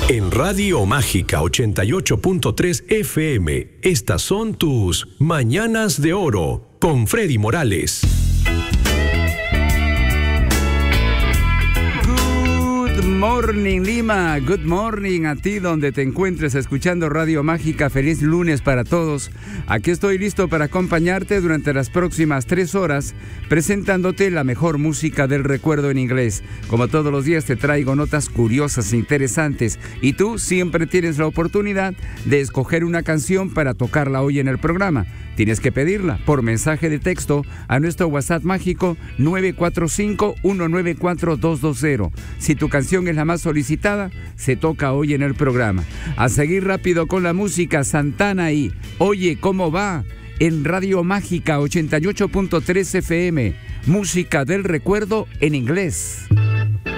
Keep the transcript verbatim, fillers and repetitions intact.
En Radio Mágica ochenta y ocho punto tres F M, estas son tus Mañanas de Oro con Freddy Morales. Good morning, Lima. Good morning a ti donde te encuentres escuchando Radio Mágica. Feliz lunes para todos. Aquí estoy listo para acompañarte durante las próximas tres horas presentándote la mejor música del recuerdo en inglés. Como todos los días te traigo notas curiosas e interesantes y tú siempre tienes la oportunidad de escoger una canción para tocarla hoy en el programa. Tienes que pedirla por mensaje de texto a nuestro WhatsApp mágico nueve cuatro cinco, uno nueve cuatro, dos dos cero. Si tu canción es la más solicitada, se toca hoy en el programa. A seguir rápido con la música, Santana y Oye, ¿cómo va? En Radio Mágica ochenta y ocho punto tres F M. Música del recuerdo en inglés.